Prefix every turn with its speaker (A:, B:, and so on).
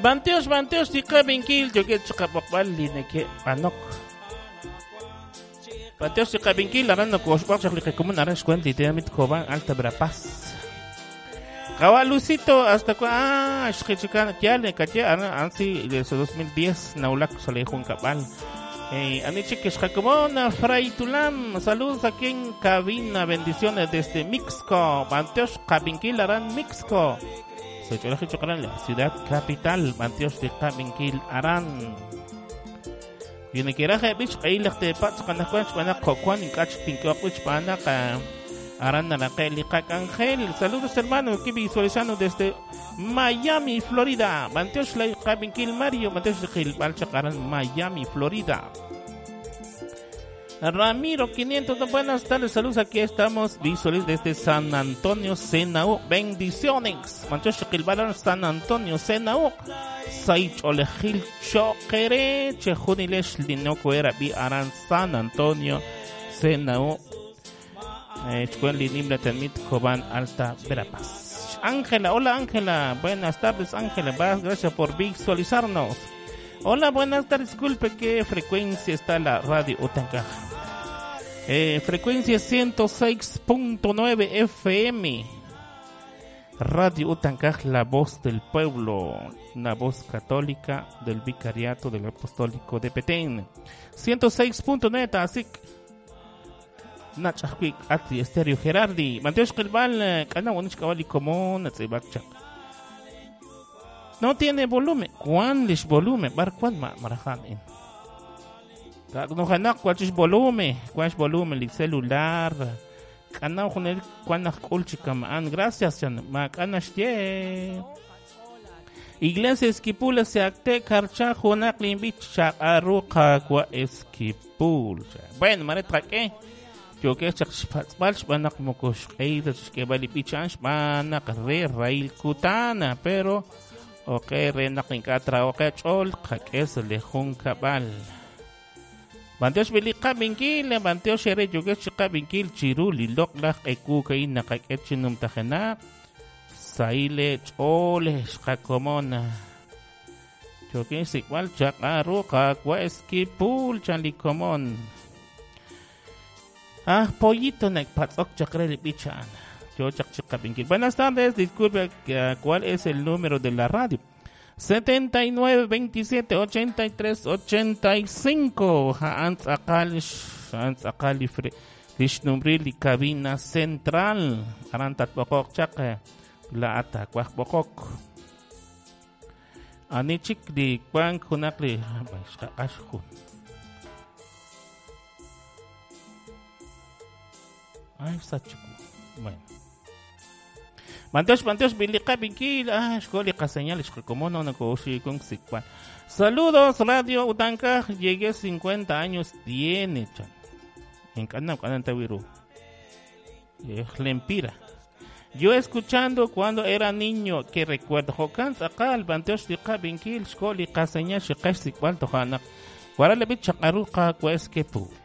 A: Banteos tika binkil joget chakapakbal lineke panok. Banteos tika binkil aran no kosbak chakli kumun aran skwenti dinamit koban alta Verapaz. Kawalusito hasta shkichikan tiale katia aran ansi de 2010 naulak salejun kapal. Anichik Shkakumona Fray Tulam, saludos aquí en cabina, bendiciones desde Mixco, Banteos Cabinquil Arán Mixco. Se cholaje chocaran la ciudad capital, Banteos de Cabinquil Arán. Viene que raje bich qailak te pats kanakwach panak kokwan inkach pinkwach panak Arán Narakeliqak Ángel. Saludos hermanos, aquí visualizando desde Miami, Florida. Banteos la Cabinquil Mario, Banteos de Gilbalcha Arán Miami, Florida. Ramiro 500, buenas tardes, saludos, aquí estamos visuales desde San Antonio, Senau, bendiciones. Manchosh Kilbalan, San Antonio, Senau, Saich Olejil Chokere, Chejunilesh Linoko era bi Aran San Antonio, Senau, Chcuenli Nimbre Tenmit Jovan Alta Verapaz. Ángela, hola Ángela, buenas tardes Ángela, gracias por visualizarnos. Hola, buenas tardes, disculpe, ¿qué frecuencia está la radio Utancaj? Frecuencia 106.9 FM. Radio Utancaj, la voz del pueblo, una voz católica del Vicariato del Apostólico de Petén. 106.9, así Nachahquik Acti Estéreo Gerardi. Mateos Kelbal, Cana Wonish Cabali Común, Atzebakchak. No tiene volumen. ¿Cuántos volumen? ¿Cuál marajan? No hanak cuántos volumen. ¿Cuántos volumen? El celular. Canal con el cuántas culchicam. Gracias, Jan. Macanash ye. Iglesia Esquipula se acte carcha junak limbich arruca gua Esquipul. Bueno, maretra que. Yo que chakspats banak mokosh eidas que vali pichansh banak re rail kutana, pero okay, renak ng katra okay chol kakes lehun kabal. Banteos bilika bingkil, banteos shere juga chika bingkil chiru lilok lak eku kay nakaket chinum takenak. Saile chole shkakomona. Joke sikwal chakaru kakwa Esquipul chanlikomon. Pollito nagpatsok chakreli pichan. Yo chakchika bingkil. Buenas tardes, disculpe, ¿cuál es el número de la radio? 79 27 83 85. Hans Akali Lishnumrili cabina central. Arantat bokok chak la ata kwak bokok. Anichik di kwang kunakli baiska ashkun. Ay, sachuku. Bueno. Manteos, bilika, bingkil. Escólica señal, como no negocio con sikwan. Saludos, Radio Utancaj. Llegué 50 años, tiene, chan. En Canan Tawiru. Lempira. Yo escuchando cuando era niño, que recuerdo, Jokan Sakal, Banteos, bilika, bingkil, escólica señal, shikash sikwan, tohanak. Guarale bit chakaruka, Esquipul.